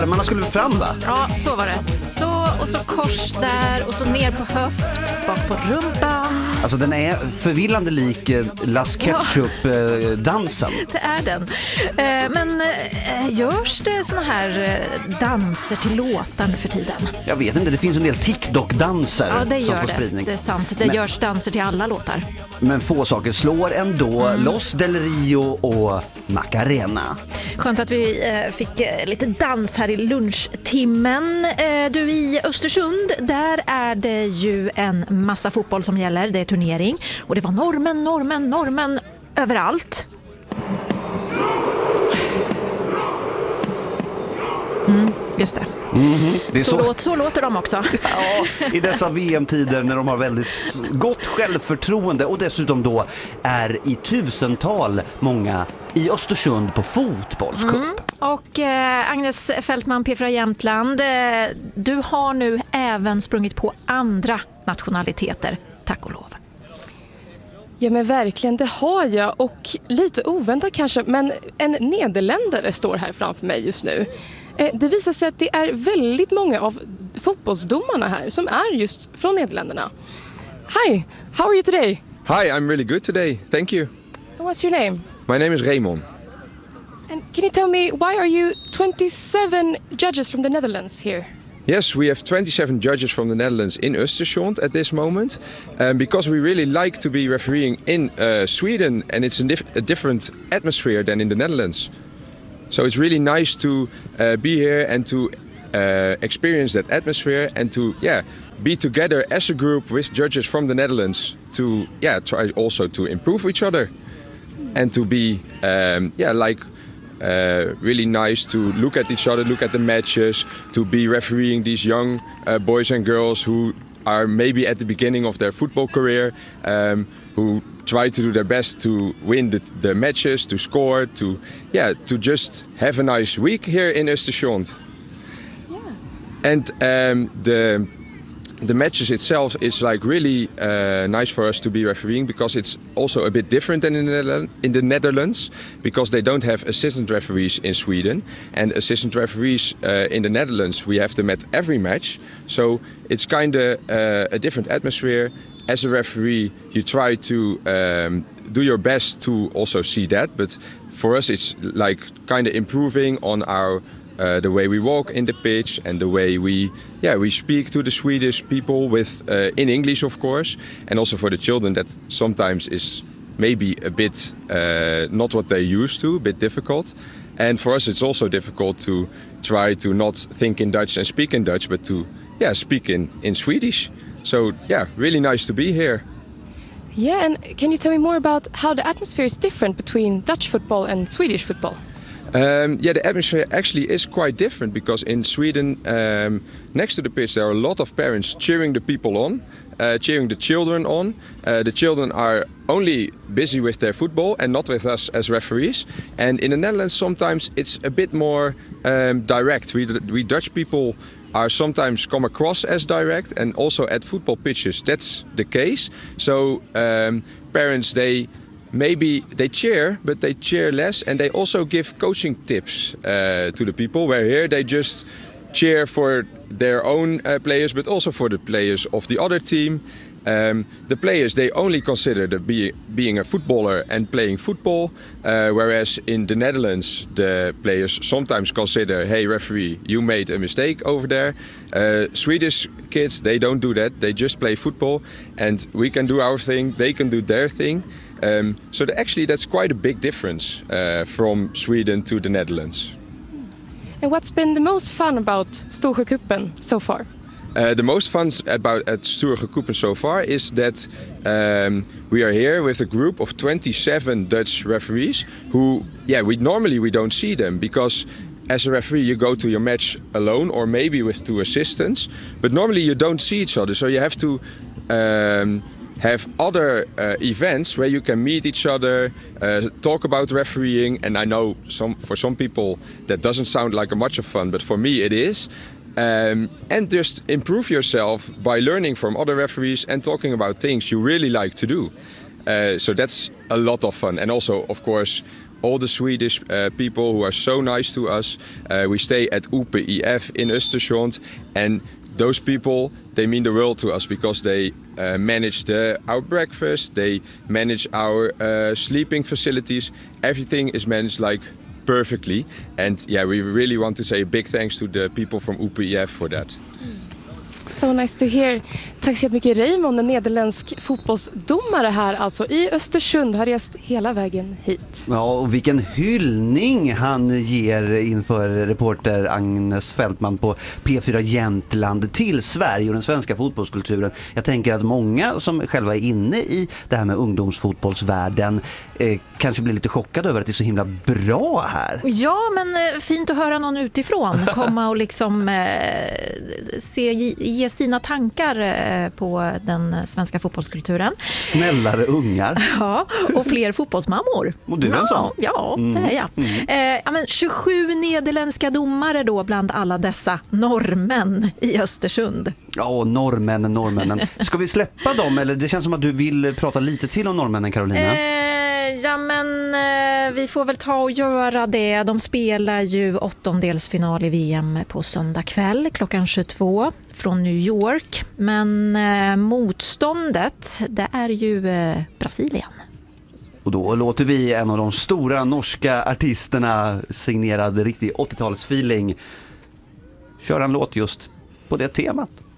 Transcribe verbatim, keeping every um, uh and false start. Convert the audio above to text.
Man skulle fram, va? Ja, så var det. Så, och så kors där och så ner på höft, bak på rumpan. Alltså den är förvillande lik eh, Las Ketchup-dansen. Det är den. Eh, men eh, görs det såna här eh, danser till låtar nu för tiden? Jag vet inte, det finns en del TikTok-danser ja, det som gör får det. spridning. Det är sant, det men, görs danser till alla låtar. Men få saker slår ändå mm. Los del Rio och Macarena. Skönt att vi eh, fick eh, lite dans här i lunchtimmen. Eh, du, i Östersund, där är det ju en massa fotboll som gäller. Det är turnering. Och det var normen, normen, normen överallt. Mm, just det. Mm-hmm. Det är så, så... Låt, så låter de också. Ja, i dessa V M-tider när de har väldigt gott självförtroende och dessutom då är i tusental många i Östersund på fotbollscup. Mm. Och eh, Agnes Fältman, P fyra Jämtland, eh, du har nu även sprungit på andra nationaliteter, tack och lov. Ja, men verkligen, det har jag, och lite oväntat kanske, men en nederländare står här framför mig just nu. Det visar sig att det är väldigt många av fotbollsdomarna här som är just från Nederländerna. Hi, how are you today? Hi, I'm really good today. Thank you. And what's your name? My name is Raymond. And can you tell me, why are you twenty-seven judges from the Netherlands here? Yes, we have twenty-seven judges from the Netherlands in Östersund at this moment, um, because we really like to be refereeing in uh, Sweden, and it's a, dif- a different atmosphere than in the Netherlands. So it's really nice to uh, be here and to uh, experience that atmosphere and to yeah be together as a group with judges from the Netherlands to yeah try also to improve each other and to be um, yeah like uh, really nice to look at each other, look at the matches, to be refereeing these young uh, boys and girls who are maybe at the beginning of their football career, um, who try to do their best to win the, the matches, to score, to yeah, to just have a nice week here in Östersund. Yeah. And um, the the matches itself is like really uh, nice for us to be refereeing, because it's also a bit different than in the, Netherlands, in the Netherlands, because they don't have assistant referees in Sweden, and assistant referees uh, in the Netherlands we have them at every match, so it's kind of uh, a different atmosphere. As a referee, you try to um, do your best to also see that, but for us it's like kind of improving on our uh, the way we walk in the pitch and the way we yeah we speak to the Swedish people with uh, in English, of course, and also for the children that sometimes is maybe a bit uh, not what they're used to, a bit difficult. And for us it's also difficult to try to not think in Dutch and speak in Dutch, but to yeah speak in, in Swedish. So yeah, really nice to be here. Yeah, and can you tell me more about how the atmosphere is different between Dutch football and Swedish football? Um, yeah, the atmosphere actually is quite different, because in Sweden, um, next to the pitch, there are a lot of parents cheering the people on, uh, cheering the children on. Uh, the children are only busy with their football and not with us as referees. And in the Netherlands, sometimes it's a bit more um, direct. We, we Dutch people are sometimes come across as direct, and also at football pitches that's the case. So um, parents, they maybe they cheer, but they cheer less, and they also give coaching tips uh, to the people, where here they just cheer for their own uh, players, but also for the players of the other team. Um, the players, they only consider the be, being a footballer and playing football, uh, whereas in the Netherlands the players sometimes consider, hey referee, you made a mistake over there. Uh, Swedish kids, they don't do that, they just play football, and we can do our thing, they can do their thing. Um, so the, actually that's quite a big difference uh, from Sweden to the Netherlands. And what's been the most fun about Storsjöcupen so far? Uh, the most fun about at Storsjöcupen so far is that um, we are here with a group of twenty-seven Dutch referees who, yeah, we normally we don't see them, because as a referee you go to your match alone or maybe with two assistants, but normally you don't see each other, so you have to um, have other uh, events where you can meet each other, uh, talk about refereeing, and I know some for some people that doesn't sound like a much of fun, but for me it is. Um, and just improve yourself by learning from other referees and talking about things you really like to do. Uh, so that's a lot of fun. And also, of course, all the Swedish uh, people who are so nice to us. Uh, we stay at U P I F in Östersund, and those people, they mean the world to us because they uh, manage the, our breakfast, they manage our uh, sleeping facilities. Everything is managed like perfectly, and yeah, we really want to say a big thanks to the people from U P I F for that. So nice to hear. Tack så mycket Raymond, en nederländsk fotbollsdomare här alltså i Östersund, har rest hela vägen hit. Ja, och vilken hyllning han ger inför reporter Agnes Fältman på P fyra Jämtland till Sverige och den svenska fotbollskulturen. Jag tänker att många som själva är inne i det här med ungdomsfotbollsvärlden eh, kanske blir lite chockade över att det är så himla bra här. Ja, men eh, fint att höra någon utifrån komma och liksom eh, se, ge sina tankar eh, på den svenska fotbollskulturen. Snällare ungar. Ja, och fler fotbollsmammor. Och du är en sån? Ja, det är jag. Mm. Eh, ja, men tjugosju nederländska domare då bland alla dessa norrmän i Östersund. Ja, norrmännen, norrmännen. Ska vi släppa dem? Eller det känns som att du vill prata lite till om norrmännen, Carolina. Eh, ja, men eh, vi får väl ta och göra det. De spelar ju åttondelsfinal i V M på söndag kväll klockan tjugotvå från New York. Men eh, motståndet, det är ju eh, Brasilien. Och då låter vi en av de stora norska artisterna signerad riktig åttiotalsfeeling köra en låt just på det temat.